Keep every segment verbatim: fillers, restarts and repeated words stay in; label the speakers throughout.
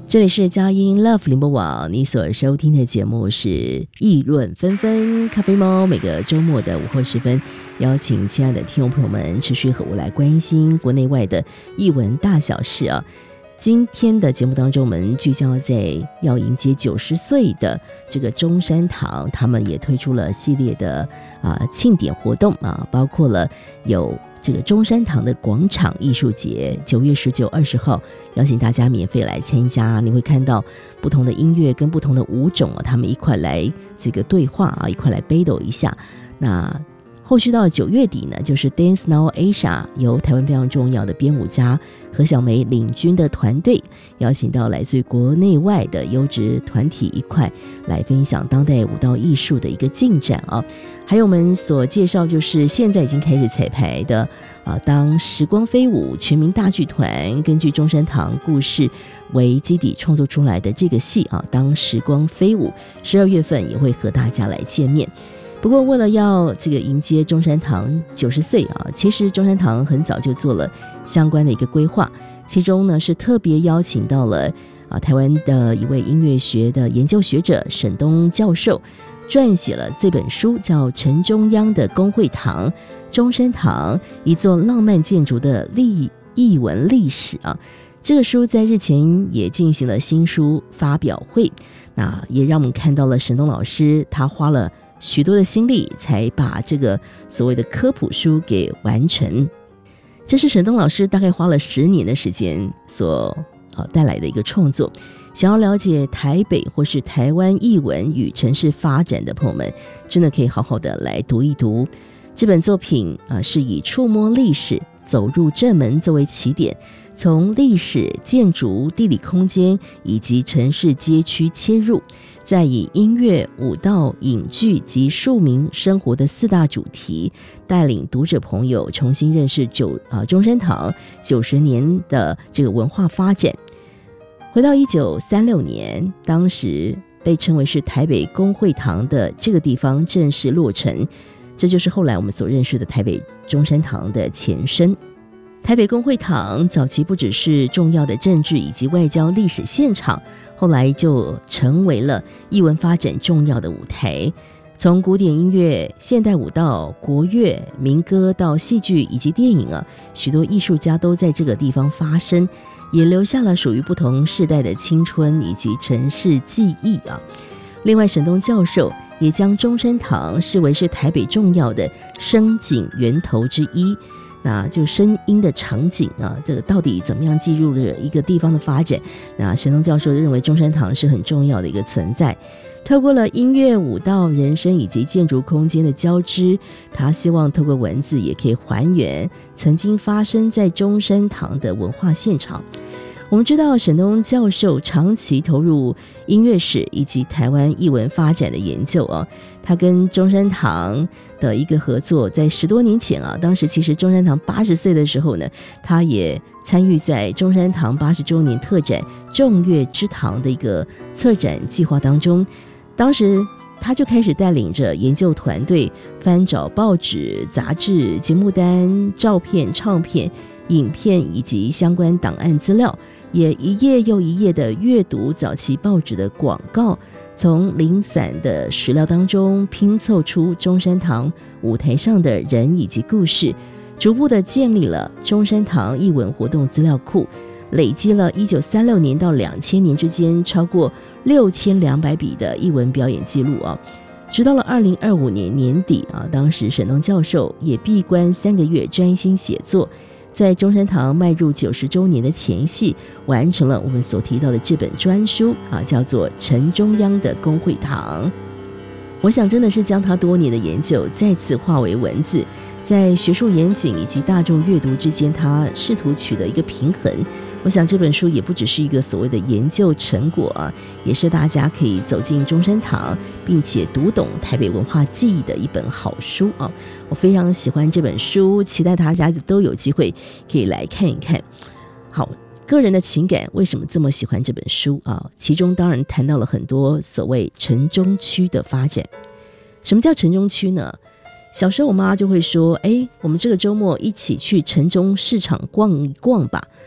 Speaker 1: 这里是佳音 Love 联播网，你所收听的节目是议论纷纷咖啡猫，每个周末的午后时分，邀请亲爱的听众朋友们持续和我来关心国内外的艺文大小事啊。今天的节目当中，我们聚焦在要迎接九十岁的这个中山堂，他们也推出了系列的啊庆典活动啊，包括了有这个中山堂的广场艺术节，九月十九、二十号，邀请大家免费来参加。你会看到不同的音乐跟不同的舞种啊，他们一块来这个对话啊，一块来 battle 一下。那后续到了九月底呢，就是 Dance Now Asia， 由台湾非常重要的编舞家何小梅领军的团队，邀请到来自于国内外的优质团体一块来分享当代舞蹈艺术的一个进展啊。还有我们所介绍就是现在已经开始彩排的啊，当时光飞舞全民大剧团根据中山堂故事为基底创作出来的这个戏啊，当时光飞舞十二月份也会和大家来见面。不过为了要这个迎接中山堂九十岁啊，其实中山堂很早就做了相关的一个规划，其中呢是特别邀请到了啊台湾的一位音乐学的研究学者沈东教授，撰写了这本书叫《陈中央的公会堂：中山堂一座浪漫建筑的历艺文历史》啊。这个书在日前也进行了新书发表会，那也让我们看到了沈东老师他花了许多的心力才把这个所谓的科普书给完成。这是沈东老师大概花了十年的时间所、呃、带来的一个创作。想要了解台北或是台湾艺文与城市发展的朋友们，真的可以好好的来读一读这本作品、呃、是以触摸历史走入正门作为起点，从历史、建筑、地理空间以及城市街区切入，再以音乐、舞蹈、影剧及庶民生活的四大主题，带领读者朋友重新认识九啊中山堂九十年的这个文化发展。回到一九三六年，当时被称为是台北公会堂的这个地方正式落成，这就是后来我们所认识的台北中山堂的前身。台北公会堂早期不只是重要的政治以及外交历史现场，后来就成为了艺文发展重要的舞台。从古典音乐、现代舞蹈、国乐、民歌到戏剧以及电影啊，许多艺术家都在这个地方发生，也留下了属于不同世代的青春以及城市记忆啊。另外，沈东教授也将中山堂视为是台北重要的声景源头之一。那就声音的场景啊，这个到底怎么样记录了一个地方的发展？那沈东教授认为中山堂是很重要的一个存在。透过了音乐、舞蹈、人声以及建筑空间的交织，他希望透过文字也可以还原曾经发生在中山堂的文化现场。我们知道沈东教授长期投入音乐史以及台湾艺文发展的研究啊，他跟中山堂的一个合作，在十多年前啊，当时其实中山堂八十岁的时候呢，他也参与在中山堂八十周年特展众乐之堂的一个策展计划当中。当时他就开始带领着研究团队翻找报纸、杂志、节目单、照片、唱片、影片以及相关档案资料，也一页又一页的阅读早期报纸的广告，从零散的史料当中拼凑出中山堂舞台上的人以及故事，逐步的建立了中山堂艺文活动资料库，累积了一九三六年到两千年之间超过六千两百笔的艺文表演记录啊。直到了二零二五年年底啊，当时沈东教授也闭关三个月专心写作，在中山堂迈入九十周年的前夕，完成了我们所提到的这本专书啊，叫做《陈中央的公会堂》。我想真的是将他多年的研究再次化为文字，在学术严谨以及大众阅读之间，他试图取得一个平衡。我想这本书也不只是一个所谓的研究成果啊，也是大家可以走进中山堂并且读懂台北文化记忆的一本好书啊。我非常喜欢这本书，期待大家都有机会可以来看一看。好，个人的情感为什么这么喜欢这本书啊？其中当然谈到了很多所谓城中区的发展。什么叫城中区呢？小时候我妈就会说，哎，我们这个周末一起去城中市场逛一逛吧。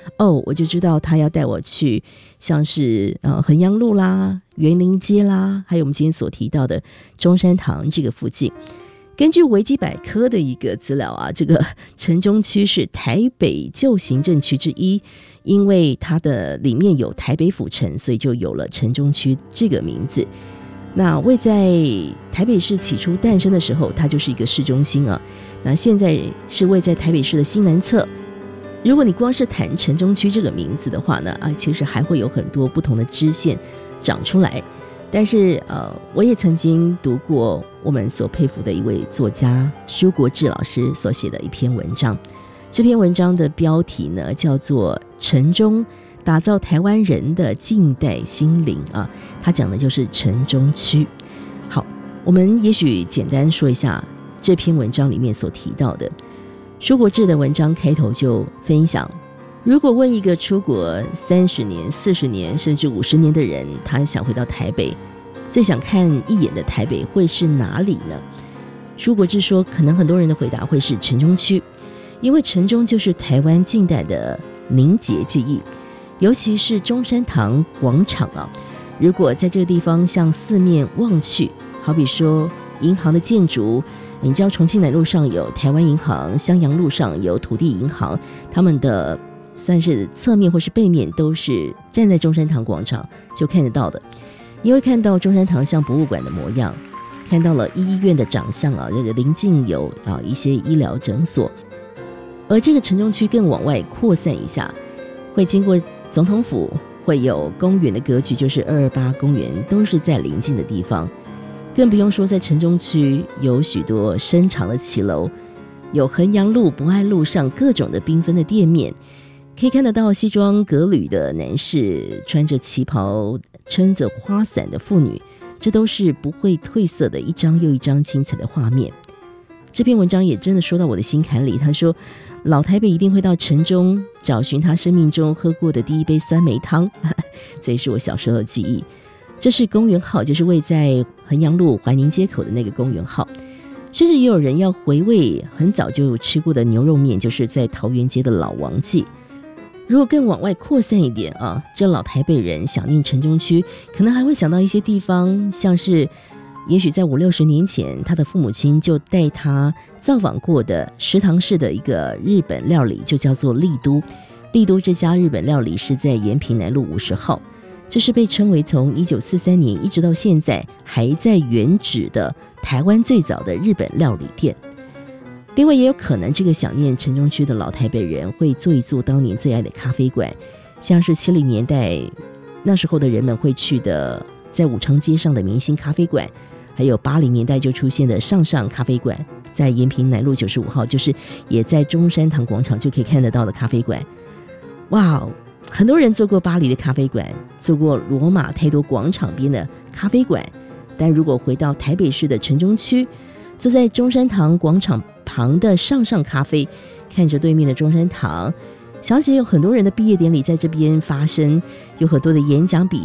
Speaker 1: 哦，我就知道他要带我去像是呃衡阳路啦、园林街啦，还有我们今天所提到的中山堂这个附近。根据维基百科的一个资料啊，这个城中区是台北旧行政区之一，因为它的里面有台北府城，所以就有了城中区这个名字。那位在台北市起初诞生的时候，它就是一个市中心啊。那现在是位在台北市的西南侧。如果你光是谈城中区这个名字的话呢，啊，其实还会有很多不同的支线长出来。但是呃，我也曾经读过我们所佩服的一位作家舒国治老师所写的一篇文章。这篇文章的标题呢叫做《城中打造台湾人的近代心灵》啊，他讲的就是城中区。好，我们也许简单说一下这篇文章里面所提到的。舒国治的文章开头就分享，如果问一个出国三十年、四十年甚至五十年的人，他想回到台北，最想看一眼的台北会是哪里呢？舒国治说，可能很多人的回答会是城中区，因为城中就是台湾近代的凝结记忆，尤其是中山堂广场啊。如果在这个地方向四面望去，好比说银行的建筑，你知道重庆南路上有台湾银行，襄阳路上有土地银行，他们的算是侧面或是背面都是站在中山堂广场就看得到的。你会看到中山堂像博物馆的模样，看到了医院的长相啊，这个邻近有啊一些医疗诊所。而这个城中区更往外扩散一下，会经过总统府，会有公园的格局，就是二二八公园，都是在邻近的地方。更不用说在城中区有许多深长的骑楼，有衡阳路、博爱路上各种的缤纷的店面，可以看得到西装革履的男士，穿着旗袍撑着花伞的妇女，这都是不会褪色的一张又一张精彩的画面。这篇文章也真的说到我的心坎里，他说老台北一定会到城中找寻他生命中喝过的第一杯酸梅汤，这也是我小时候的记忆。这是公园号，就是位在衡阳路怀宁街口的那个公园号。甚至也有人要回味很早就吃过的牛肉面，就是在桃园街的老王记。如果更往外扩散一点啊，这老台北人想念城中区，可能还会想到一些地方，像是也许在五六十年前，他的父母亲就带他造访过的食堂式的一个日本料理，就叫做丽都。丽都这家日本料理是在延平南路五十号，这是被称为从一九四三年一直到现在还在原址的台湾最早的日本料理店。另外也有可能这个想念城中区的老台北人会做一做当年最爱的咖啡馆，像是七零年代那时候的人们会去的在武昌街上的明星咖啡馆，还有八零年代就出现的上上咖啡馆，在延平南路九十五号，就是也在中山堂广场就可以看得到的咖啡馆。哇，很多人做过巴黎的咖啡馆，做过罗马太多广场边的咖啡馆，但如果回到台北市的城中区，坐在中山堂广场旁的上上咖啡，看着对面的中山堂，想起有很多人的毕业典礼在这边发生，有很多的演讲比